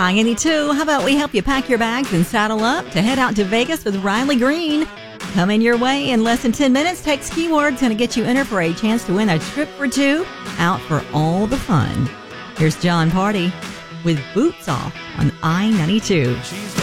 I-92, how about we help you pack your bags and saddle up to head out to Vegas with Riley Green? Coming your way in less than 10 minutes, Text keyword, going to get you entered for a chance to win a trip for two out for all the fun. Here's John Party with Boots Off on I-92.